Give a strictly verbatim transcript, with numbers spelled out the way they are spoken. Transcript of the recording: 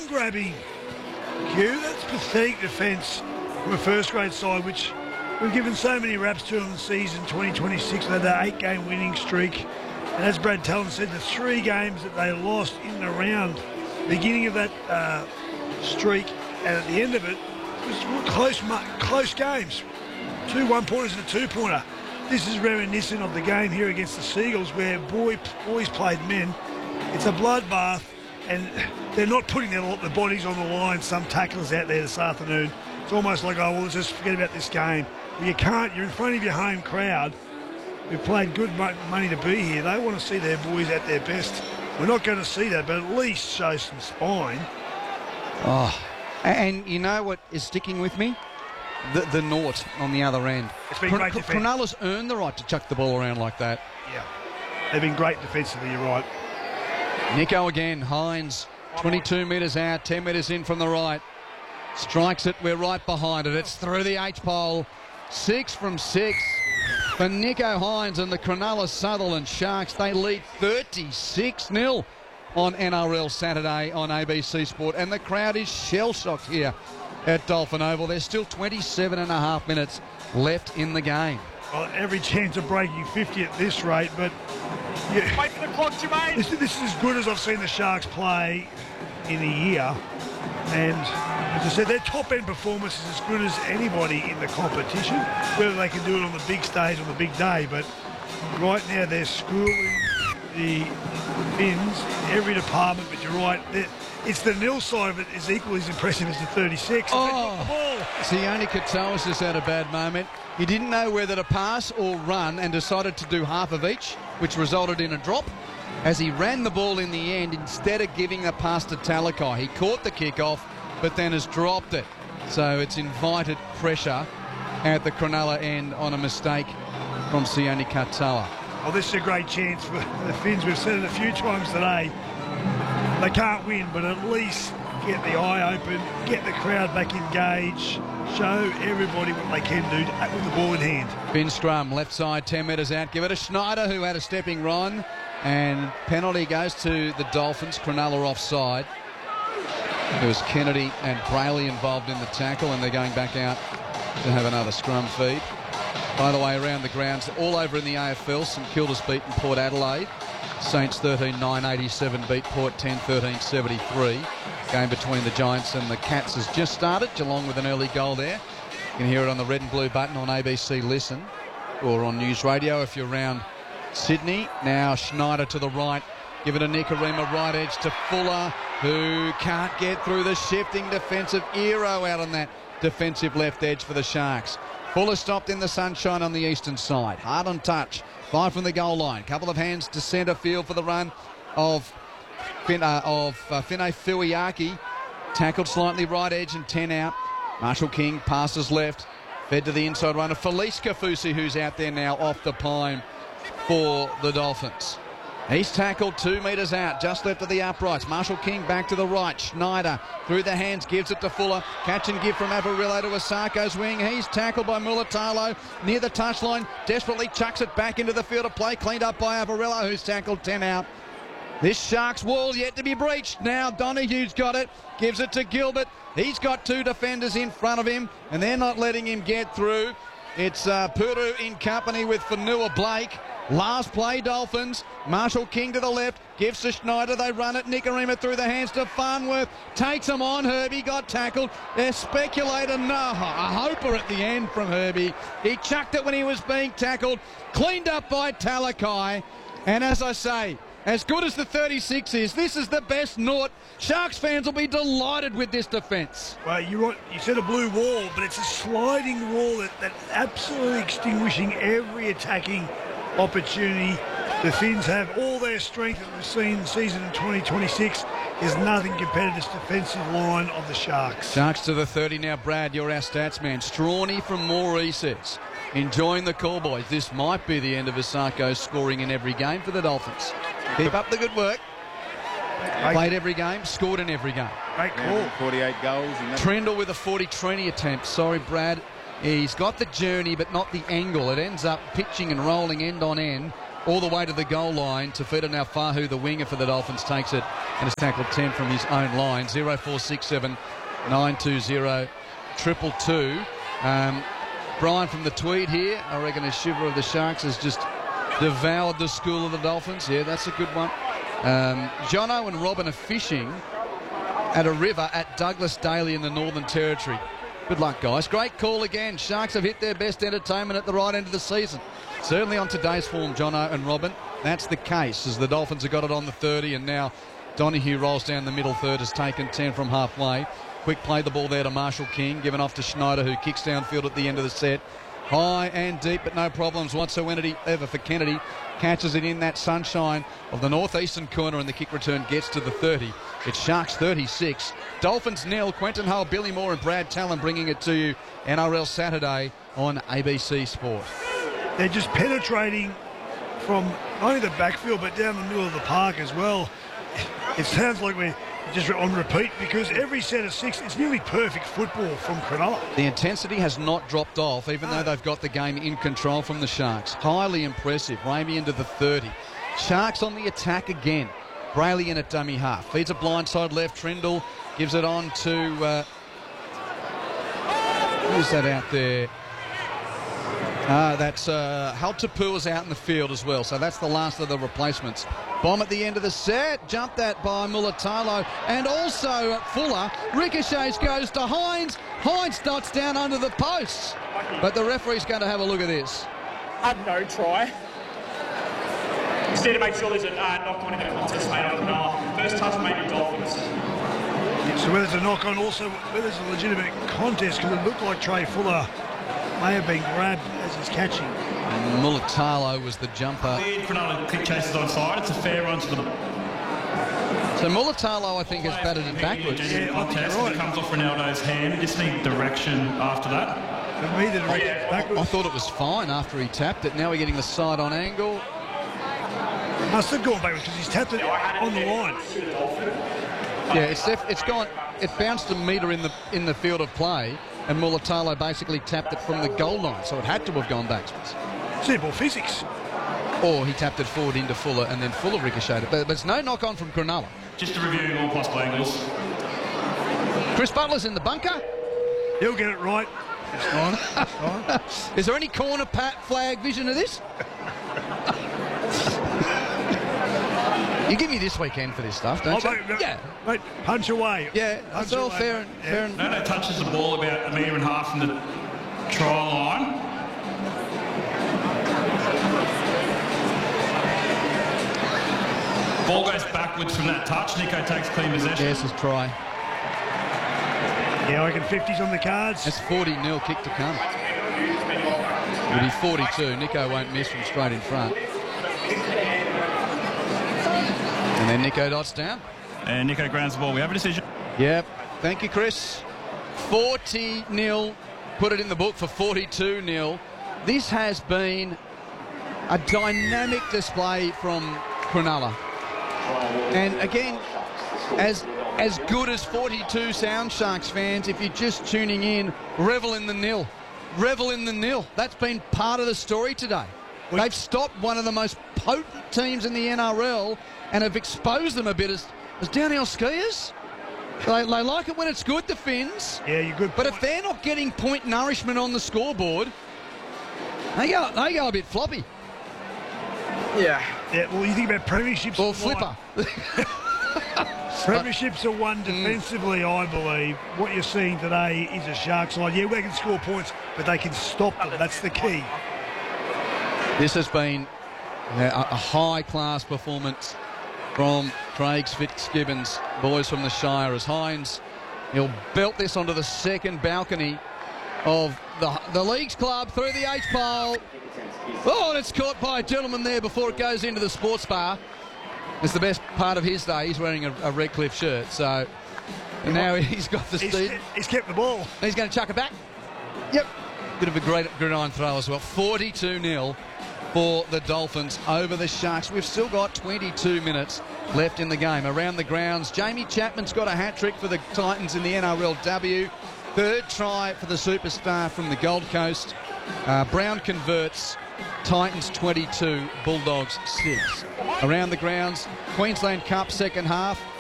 grabbing. Q, that's pathetic defence from a first-grade side, which we've given so many raps to in the season. Twenty twenty-six, they had that eight-game winning streak. And as Brad Talon said, the three games that they lost in and around the beginning of that uh, streak and at the end of it was close, close games. Two one-pointers and a two-pointer. This is reminiscent of the game here against the Seagulls where boy, boys played men. It's a bloodbath, and they're not putting their, their bodies on the line. Some tacklers out there this afternoon. It's almost like, oh, well, let's just forget about this game. Well, you can't. You're in front of your home crowd who played good money to be here. They want to see their boys at their best. We're not going to see that, but at least show some spine. Oh, and you know what is sticking with me? The, the naught on the other end. It's been great defence. Cronulla's earned the right to chuck the ball around like that. Yeah, they've been great defensively, you're right. Nico again, Hines, twenty-two metres out, ten metres in from the right. Strikes it, we're right behind it. It's through the H-pole. Six from six for Nico Hines and the Cronulla Sutherland Sharks. They lead thirty-six nil on N R L Saturday on A B C Sport. And the crowd is shell-shocked here at Dolphin Oval. There's still twenty-seven and a half minutes left in the game. Well, every chance of breaking fifty at this rate, but... Yeah, wait for the clock, Jermaine! This, this is as good as I've seen the Sharks play in a year. And as I said, their top-end performance is as good as anybody in the competition, whether they can do it on the big stage on the big day. But right now they're schooling the Finns in every department. But you're right, it's the nil side of it is equally as impressive as the thirty-six. Oh, Sione Katoa's just had a bad moment. He didn't know whether to pass or run and decided to do half of each, which resulted in a drop. As he ran the ball in the end, instead of giving the pass to Talakai, he caught the kickoff, but then has dropped it. So it's invited pressure at the Cronulla end on a mistake from Sione Katoa. Well, this is a great chance for the Finns. We've said it a few times today. They can't win, but at least get the eye open, get the crowd back engaged, show everybody what they can do with the ball in hand. Finn Scrum, left side, ten metres out. Give it to Schneider, who had a stepping run. And penalty goes to the Dolphins. Cronulla offside. There was Kennedy and Brayley involved in the tackle, and they're going back out to have another scrum feed. By the way, around the grounds, all over in the A F L, St Kilda's beaten Port Adelaide. Saints thirteen nine eighty-seven beat Port ten thirteen seventy-three. Game between the Giants and the Cats has just started. Geelong with an early goal there. You can hear it on the red and blue button on A B C Listen or on News Radio if you're around Sydney. Now Schneider to the right. Give it to Nikorima, right edge to Fuller, who can't get through the shifting defensive Eero out on that defensive left edge for the Sharks. Fuller stopped in the sunshine on the eastern side. Hard on touch. Five from the goal line. Couple of hands to centre field for the run of, fin- uh, of uh, Finay Fuiaki. Tackled slightly right edge and ten out. Marshall King passes left. Fed to the inside runner. Felice Kafusi, who's out there now off the pine for the Dolphins. He's tackled two metres out, just left of the uprights. Marshall King back to the right. Schneider through the hands, gives it to Fuller. Catch and give from Avarillo to Asako's wing. He's tackled by Mulatalo near the touchline. Desperately chucks it back into the field of play. Cleaned up by Avarillo, who's tackled ten out. This Sharks wall yet to be breached. Now Donohue's got it. Gives it to Gilbert. He's got two defenders in front of him, and they're not letting him get through. It's uh, Puru in company with Fanua Blake. Last play, Dolphins. Marshall King to the left. Gives to Schneider. They run it. Nikorima through the hands to Farnworth. Takes him on. Herbie got tackled. There's speculator. No, a hoper at the end from Herbie. He chucked it when he was being tackled. Cleaned up by Talakai. And as I say, as good as the thirty-six is, this is the best naught. Sharks fans will be delighted with this defence. Well, you're right. You said a blue wall, but it's a sliding wall that, that's absolutely extinguishing every attacking opportunity. The Finns have all their strength that we've seen in season in twenty twenty-six. There's nothing compared to this defensive line of the Sharks. Sharks to the thirty now. Brad, you're our stats man. Strawny from Moree says, enjoying the call, boys. This might be the end of Asako scoring in every game for the Dolphins. Keep up the good work. Great. Played every game, scored in every game. Great call. forty-eight goals. And Trendle with a forty twenty attempt. Sorry, Brad. He's got the journey, but not the angle. It ends up pitching and rolling end on end all the way to the goal line. Tafita Naufahu, the winger for the Dolphins, takes it and has tackled ten from his own line. zero four six seven nine two zero triple two. Um, Brian from the Tweed here. I reckon a shiver of the Sharks has just devoured the school of the Dolphins. Yeah, that's a good one. Um, Jono and Robin are fishing at a river at Douglas Daly in the Northern Territory. Good luck, guys. Great call again. Sharks have hit their best entertainment at the right end of the season. Certainly on today's form, Jono and Robin. That's the case, as the Dolphins have got it on the thirty, and now Donahue rolls down the middle third, has taken ten from halfway. Quick played the ball there to Marshall King, given off to Schneider, who kicks downfield at the end of the set. High and deep, but no problems whatsoever for Kennedy. Catches it in that sunshine of the northeastern corner, and the kick return gets to the thirty. It's Sharks thirty-six, Dolphins nil. Quentin Hull, Billy Moore and Brad Talon bringing it to you N R L Saturday on A B C Sport. They're just penetrating from only the backfield but down the middle of the park as well. It sounds like we're just on repeat, because every set of six, it's nearly perfect football from Cronulla. The intensity has not dropped off, even though they've got the game in control from the Sharks. Highly impressive. Ramey into the thirty. Sharks on the attack again. Brayley in at dummy half. Feeds a blindside left. Trindle gives it on to... Uh, who's that out there? Uh, that's uh, Haltapu is out in the field as well, so that's the last of the replacements. Bomb at the end of the set, jumped that by Mulatalo, and also Fuller. Ricochets goes to Hines. Hines dots down under the posts, but the referee's going to have a look at this. Had no try. Instead, to make sure there's a uh, knock-on in the contest made on Cronulla. First touch made in Dolphins. So whether it's a knock-on, also whether it's a legitimate contest, because it looked like Trey Fuller may have been grabbed as he's catching. And Mulatalo was the jumper. Cronulla kick chases onside. It's a fair run to the... So Mulatalo, I think, has batted it backwards. Yeah, I think you're right. It comes off Ronaldo's hand. Just need direction after that. For me, the direction backwards. I thought it was fine after he tapped it. Now we're getting the side on angle. Must have gone backwards because he's tapped it on the line. Yeah, it's def- it's gone. It bounced a metre in the in the field of play, and Mulatalo basically tapped it from the goal line, so it had to have gone backwards. Simple physics. Or he tapped it forward into Fuller, and then Fuller ricocheted. But, but it's no knock on from Cronulla. Just to review all possible angles. Chris Butler's in the bunker. He'll get it right. It's fine. It's fine. Is there any corner pat flag vision of this? You give me this weekend for this stuff, don't Oh, you? mate, no, yeah. Mate, punch away. Yeah, Punch that's all away, fair mate. and, Yeah. fair and... No, no, touches the ball about a metre and a half from the try line. Ball goes backwards from that touch. Nico takes clean possession. Yes, his try. Yeah, I reckon fifties on the cards. That's forty nil kick to come. It'll be forty-two. Nico won't miss from straight in front. And then Nico dots down. And Nico grounds the ball. We have a decision. Yep. Thank you, Chris. forty nil. Put it in the book for forty-two nil. This has been a dynamic display from Cronulla. And again, as as good as forty-two sound, Sharks fans, if you're just tuning in, revel in the nil. Revel in the nil. That's been part of the story today. They've stopped one of the most potent teams in the N R L and have exposed them a bit as, as downhill skiers. They, they like it when it's good, the Finns. Yeah, you're good. But point. if they're not getting point nourishment on the scoreboard, they go, they go a bit floppy. Yeah. Yeah, well, you think about premierships. Or are flipper. Premierships are won defensively, mm. I believe. What you're seeing today is a Sharks side. Yeah, they can score points, but they can stop them. That's the key. This has been a, a high-class performance from Craig Fitzgibbons, boys from the Shire, as Hines, he'll belt this onto the second balcony of the, the Leagues Club through the H-pole. Oh, and it's caught by a gentleman there before it goes into the sports bar. It's the best part of his day. He's wearing a, a Redcliffe shirt, so and now he's got the he's, speed. He's kept the ball. He's going to chuck it back. Yep. Bit of a great gridiron throw as well. forty-two nil for the Dolphins over the Sharks. We've still got twenty-two minutes left in the game. Around the grounds, Jamie Chapman's got a hat-trick for the Titans in the N R L W. Third try for the superstar from the Gold Coast. Uh, Brown converts. Titans twenty-two, Bulldogs six. Around the grounds, Queensland Cup second half.